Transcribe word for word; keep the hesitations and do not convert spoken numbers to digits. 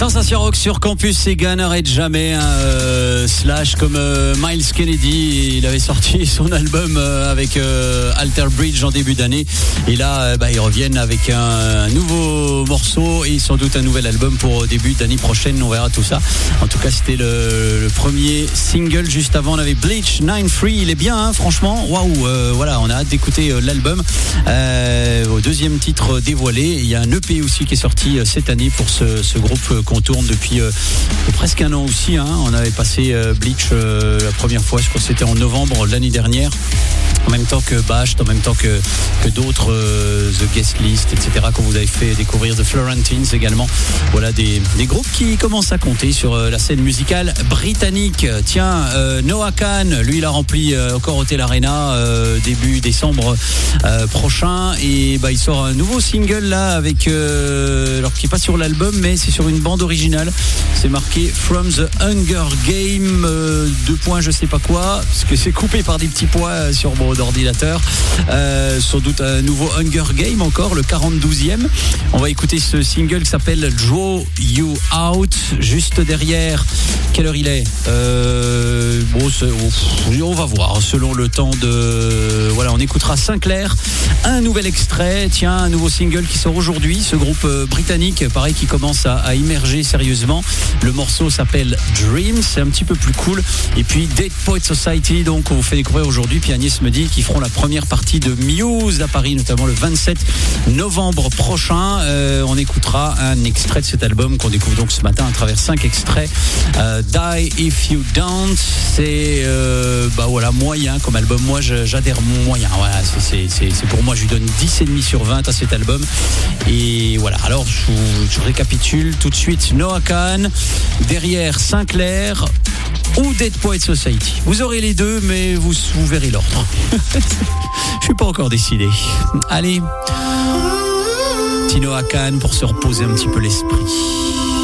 Sensation Rock sur Campus, c'est gars n'arrête jamais. Hein, euh, Slash comme euh, Miles Kennedy, il avait sorti son album euh, avec euh, Alter Bridge en début d'année. Et là, euh, bah, ils reviennent avec un, un nouveau morceau et sans doute un nouvel album pour début d'année prochaine. On verra tout ça. En tout cas, c'était le, le premier single. Juste avant, on avait Bleach nine three. Il est bien, hein, franchement. Waouh, euh, voilà, on a hâte d'écouter euh, l'album. Euh, au deuxième titre dévoilé, il y a un E P aussi qui est sorti euh, cette année pour ce, ce groupe qu'on tourne depuis euh, presque un an aussi. Hein. On avait passé euh, Bleach euh, la première fois, je crois que c'était en novembre l'année dernière. En même temps que Bashed, en même temps que, que d'autres, euh, The Guest List, et cetera, qu'on vous avez fait découvrir, The Florentines également. Voilà des, des groupes qui commencent à compter sur euh, la scène musicale britannique. Tiens, euh, Noah Kahan, lui, il a rempli euh, encore Hotel Arena euh, début décembre euh, prochain. Et bah, il sort un nouveau single là, avec, euh, alors qui n'est pas sur l'album, mais c'est sur une bande originale. C'est marqué From the Hunger Game, euh, deux points, je sais pas quoi, parce que c'est coupé par des petits points euh, sur mon d'ordinateur. Euh, sans doute un nouveau Hunger Game encore, le quarante-douzième. On va écouter ce single qui s'appelle Draw You Out. Juste derrière, quelle heure il est euh, bon, c'est, on va voir selon le temps de... Voilà, on écoutera Sinclair, un nouvel extrait, tiens, un nouveau single qui sort aujourd'hui. Ce groupe britannique, pareil, qui commence à, à immerger sérieusement. Le morceau s'appelle Dreams, c'est un petit peu plus cool. Et puis Dead Poets Society, donc on vous fait découvrir aujourd'hui. Puis Agnès me dit qui feront la première partie de Muse à Paris, notamment le vingt-sept novembre prochain. Euh, on écoutera un extrait de cet album qu'on découvre donc ce matin à travers cinq extraits. Euh, Die If You Don't, c'est euh, bah voilà, moyen comme album. Moi, je, j'adhère moyen. Voilà, c'est, c'est, c'est, c'est pour moi, je lui donne dix virgule cinq sur vingt à cet album. Et voilà. Alors, je, je récapitule tout de suite. Noah Kahan, derrière Sinclair ou Dead Poets Society. Vous aurez les deux, mais vous, vous verrez l'ordre. Je suis pas encore décidé. Allez, Noah Kahan pour se reposer un petit peu l'esprit.